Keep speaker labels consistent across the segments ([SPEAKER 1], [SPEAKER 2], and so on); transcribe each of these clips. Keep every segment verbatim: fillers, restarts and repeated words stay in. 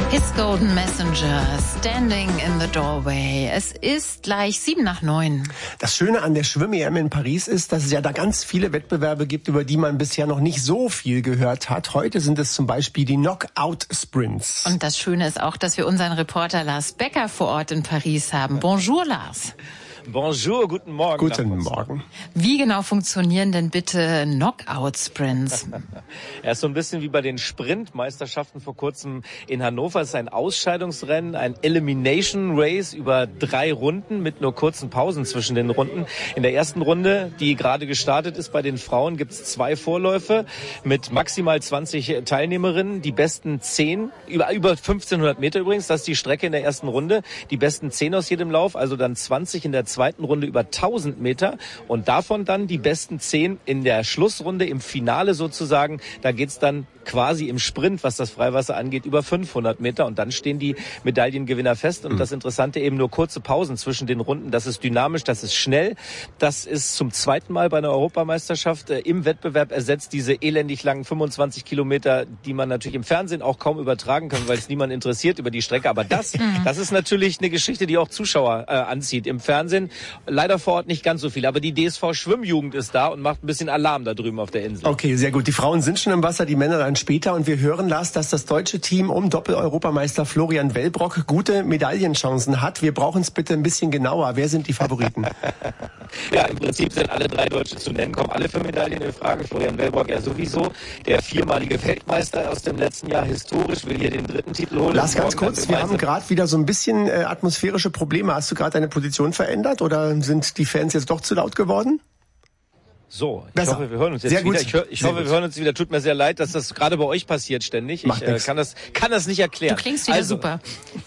[SPEAKER 1] His Golden Messenger, standing in the doorway. Es ist gleich sieben nach neun.
[SPEAKER 2] Das Schöne an der Schwimm-E M in Paris ist, dass es ja da ganz viele Wettbewerbe gibt, über die man bisher noch nicht so viel gehört hat. Heute sind es zum Beispiel die Knockout-Sprints.
[SPEAKER 1] Und das Schöne ist auch, dass wir unseren Reporter Lars Becker vor Ort in Paris haben. Bonjour, Lars.
[SPEAKER 3] Bonjour, guten Morgen.
[SPEAKER 2] Guten Morgen.
[SPEAKER 1] Wie genau funktionieren denn bitte Knockout-Sprints?
[SPEAKER 3] Ja, ist so ein bisschen wie bei den Sprintmeisterschaften vor kurzem in Hannover. Es ist ein Ausscheidungsrennen, ein Elimination Race über drei Runden mit nur kurzen Pausen zwischen den Runden. In der ersten Runde, die gerade gestartet ist bei den Frauen, gibt es zwei Vorläufe mit maximal zwanzig Teilnehmerinnen. Die besten zehn, über, über fünfzehnhundert Meter übrigens, das ist die Strecke in der ersten Runde. Die besten zehn aus jedem Lauf, also dann zwanzig in der zweiten Runde über tausend Meter und davon dann die besten zehn in der Schlussrunde, im Finale sozusagen. Da geht's dann quasi im Sprint, was das Freiwasser angeht, über fünfhundert Meter und dann stehen die Medaillengewinner fest. Und das Interessante eben nur kurze Pausen zwischen den Runden. Das ist dynamisch, das ist schnell. Das ist zum zweiten Mal bei einer Europameisterschaft äh, im Wettbewerb ersetzt diese elendig langen fünfundzwanzig Kilometer, die man natürlich im Fernsehen auch kaum übertragen kann, weil es niemand interessiert über die Strecke. Aber das, das ist natürlich eine Geschichte, die auch Zuschauer äh, anzieht. Im Fernsehen leider vor Ort nicht ganz so viel. Aber die D S V Schwimmjugend ist da und macht ein bisschen Alarm da drüben auf der Insel.
[SPEAKER 2] Okay, sehr gut. Die Frauen sind schon im Wasser, die Männer dann später. Und wir hören, Lars, dass das deutsche Team um Doppel-Europameister Florian Wellbrock gute Medaillenchancen hat. Wir brauchen es bitte ein bisschen genauer. Wer sind die Favoriten?
[SPEAKER 3] Ja, im Prinzip sind alle drei Deutsche zu nennen, kommen alle für Medaillen in Frage. Florian Wellbrock ja sowieso, der viermalige Weltmeister aus dem letzten Jahr, historisch, will hier den dritten Titel holen.
[SPEAKER 2] Lars, ganz kurz, wir haben gerade wieder so ein bisschen äh, atmosphärische Probleme. Hast du gerade deine Position verändert oder sind die Fans jetzt doch zu laut geworden?
[SPEAKER 3] So, ich
[SPEAKER 2] Besser.
[SPEAKER 3] hoffe, wir hören uns jetzt
[SPEAKER 2] sehr
[SPEAKER 3] wieder.
[SPEAKER 2] Gut.
[SPEAKER 3] Ich, hör, ich hoffe,
[SPEAKER 2] gut.
[SPEAKER 3] wir hören uns wieder. Tut mir sehr leid, dass das gerade bei euch passiert ständig.
[SPEAKER 2] Macht
[SPEAKER 3] ich äh, kann das kann das nicht erklären.
[SPEAKER 1] Du klingst wieder
[SPEAKER 3] also,
[SPEAKER 1] super.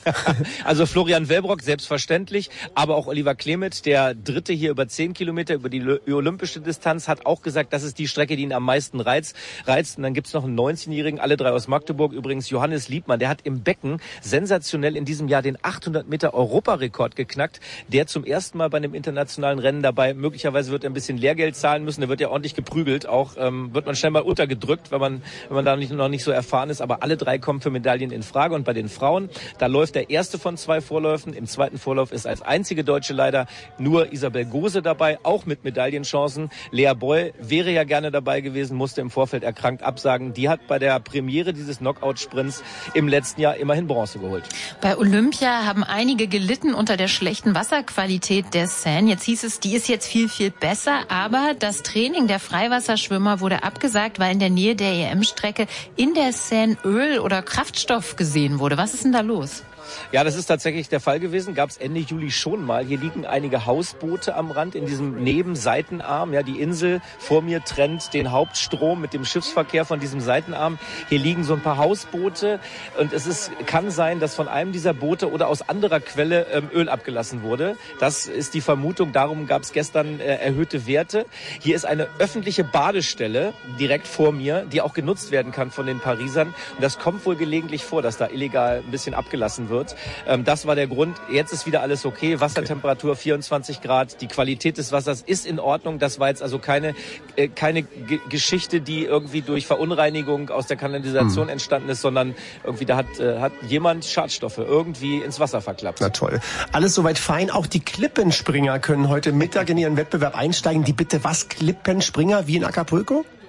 [SPEAKER 3] Also Florian Wellbrock, selbstverständlich, aber auch Oliver Klemet, der Dritte hier über zehn Kilometer, über die olympische Distanz, hat auch gesagt, das ist die Strecke, die ihn am meisten reizt. reizt. Und dann gibt's noch einen neunzehnjährigen, alle drei aus Magdeburg, übrigens Johannes Liebmann, der hat im Becken sensationell in diesem Jahr den achthundert Meter Europarekord geknackt, der zum ersten Mal bei einem internationalen Rennen dabei, möglicherweise wird er ein bisschen Lehrgeld zahlen müssen, der wird ja ordentlich geprügelt, auch ähm, wird man schnell mal untergedrückt, wenn man wenn man da nicht, noch nicht so erfahren ist, aber alle drei kommen für Medaillen in Frage. Und bei den Frauen, da läuft der erste von zwei Vorläufen, im zweiten Vorlauf ist als einzige Deutsche leider nur Isabel Gose dabei, auch mit Medaillenchancen. Lea Boy wäre ja gerne dabei gewesen, musste im Vorfeld erkrankt absagen. Die hat bei der Premiere dieses Knockout-Sprints im letzten Jahr immerhin Bronze geholt.
[SPEAKER 1] Bei Olympia haben einige gelitten unter der schlechten Wasserqualität der Seine. Jetzt hieß es, die ist jetzt viel, viel besser, aber das Training der Freiwasserschwimmer wurde abgesagt, weil in der Nähe der E M-Strecke in der Seine Öl oder Kraftstoff gesehen wurde. Was ist denn da los?
[SPEAKER 3] Ja, das ist tatsächlich der Fall gewesen. Gab es Ende Juli schon mal. Hier liegen einige Hausboote am Rand in diesem Nebenseitenarm. Ja, die Insel vor mir trennt den Hauptstrom mit dem Schiffsverkehr von diesem Seitenarm. Hier liegen so ein paar Hausboote und es ist, kann sein, dass von einem dieser Boote oder aus anderer Quelle ähm, Öl abgelassen wurde. Das ist die Vermutung. Darum gab es gestern äh, erhöhte Werte. Hier ist eine öffentliche Badestelle direkt vor mir, die auch genutzt werden kann von den Parisern. Und das kommt wohl gelegentlich vor, dass da illegal ein bisschen abgelassen wird. Ähm, das war der Grund. Jetzt ist wieder alles okay. Wassertemperatur vierundzwanzig Grad. Die Qualität des Wassers ist in Ordnung. Das war jetzt also keine, äh, keine G- Geschichte, die irgendwie durch Verunreinigung aus der Kanalisation hm. entstanden ist, sondern irgendwie da hat, äh, hat jemand Schadstoffe irgendwie ins Wasser verklappt.
[SPEAKER 2] Na toll. Alles soweit fein. Auch die Klippenspringer können heute Mittag in ihren Wettbewerb einsteigen. Die bitte was? Klippenspringer wie in Acapulco?